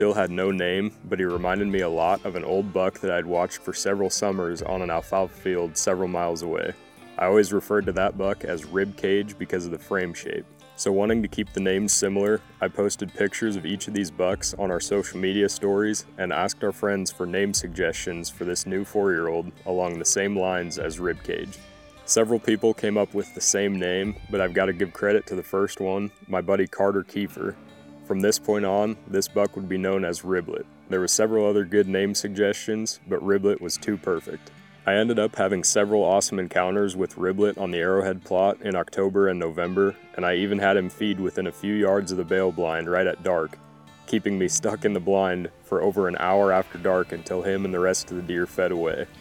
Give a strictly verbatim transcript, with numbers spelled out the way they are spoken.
Bill had no name, but he reminded me a lot of an old buck that I'd watched for several summers on an alfalfa field several miles away. I always referred to that buck as Rib Cage because of the frame shape. So wanting to keep the names similar, I posted pictures of each of these bucks on our social media stories and asked our friends for name suggestions for this new four-year-old along the same lines as Rib Cage. Several people came up with the same name, but I've got to give credit to the first one, my buddy Carter Kiefer. From this point on, this buck would be known as Riblet. There were several other good name suggestions, but Riblet was too perfect. I ended up having several awesome encounters with Riblet on the Arrowhead plot in October and November, and I even had him feed within a few yards of the bale blind right at dark, keeping me stuck in the blind for over an hour after dark until him and the rest of the deer fed away.